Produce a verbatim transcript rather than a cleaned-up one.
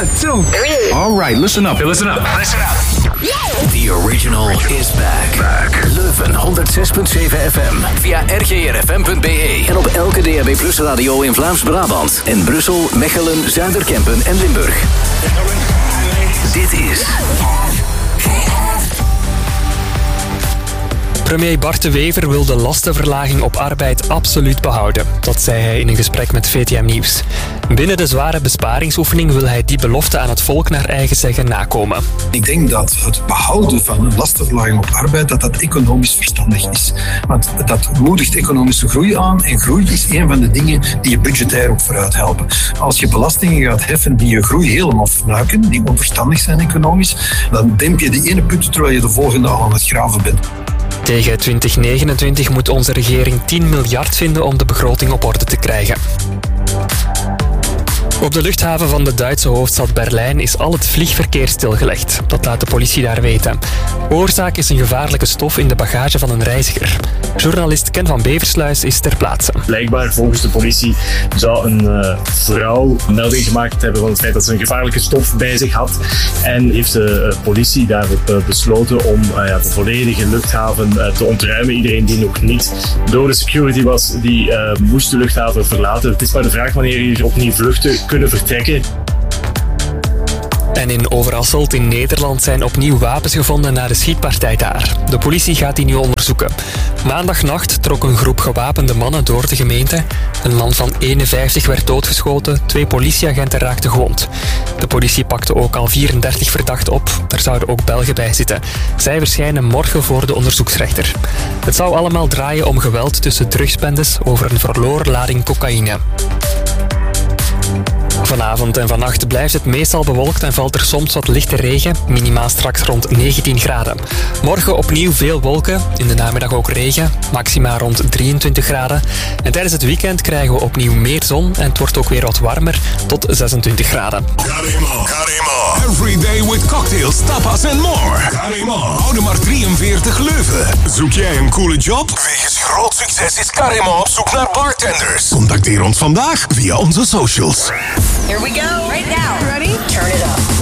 one, two. All right, listen up. Listen up. Listen up. The original is back. back. Leuven honderd zes punt zeven F M. Via r g r f m punt b e. En op elke D A B Plus radio in Vlaams-Brabant. En Brussel, Mechelen, Zuiderkempen en Limburg. Dit is... Premier Bart De Wever wil de lastenverlaging op arbeid absoluut behouden. Dat zei hij in een gesprek met V T M Nieuws. Binnen de zware besparingsoefening wil hij die belofte aan het volk naar eigen zeggen nakomen. Ik denk dat het behouden van een lastenverlaging op arbeid, dat dat economisch verstandig is. Want dat moedigt economische groei aan. En groei is een van de dingen die je budgetair ook vooruit helpen. Als je belastingen gaat heffen die je groei helemaal fnuiken, die onverstandig zijn economisch, dan demp je die ene put terwijl je de volgende al aan het graven bent. Tegen twintig negenentwintig moet onze regering tien miljard vinden om de begroting op orde te krijgen. Op de luchthaven van de Duitse hoofdstad Berlijn is al het vliegverkeer stilgelegd. Dat laat de politie daar weten. Oorzaak is een gevaarlijke stof in de bagage van een reiziger. Journalist Ken van Beversluis is ter plaatse. Blijkbaar, volgens de politie, zou een uh, vrouw melding gemaakt hebben van het feit dat ze een gevaarlijke stof bij zich had. En heeft de uh, politie daarop uh, besloten om uh, ja, de volledige luchthaven uh, te ontruimen. Iedereen die nog niet door de security was, die uh, moest de luchthaven verlaten. Het is maar de vraag wanneer hier opnieuw vluchten kunnen vertrekken. En in Overasselt in Nederland zijn opnieuw wapens gevonden na de schietpartij daar. De politie gaat die nu onderzoeken. Maandagnacht trok een groep gewapende mannen door de gemeente. Een man van eenenvijftig werd doodgeschoten, twee politieagenten raakten gewond. De politie pakte ook al vierendertig verdachten op. Er zouden ook Belgen bij zitten. Zij verschijnen morgen voor de onderzoeksrechter. Het zou allemaal draaien om geweld tussen drugsbendes over een verloren lading cocaïne. Vanavond en vannacht blijft het meestal bewolkt en valt er soms wat lichte regen, minimaal straks rond negentien graden. Morgen opnieuw veel wolken, in de namiddag ook regen, maxima rond drieëntwintig graden. En tijdens het weekend krijgen we opnieuw meer zon en het wordt ook weer wat warmer, tot zesentwintig graden. Karima, Karima. Every day with cocktails, tapas and more. Karima. Audemars drieënveertig Leuven. Zoek jij een coole job? Wegens groot succes is Karima op zoek naar bartenders. Contacteer ons vandaag via onze socials. Here we go. Right now. Ready? Turn it up.